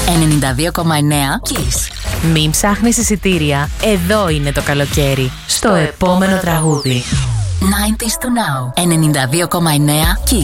92,9 Kiss. Μην ψάχνεις εισιτήρια, εδώ είναι το καλοκαίρι. Στο επόμενο τραγούδι. 90s to now. 92,9 Kiss.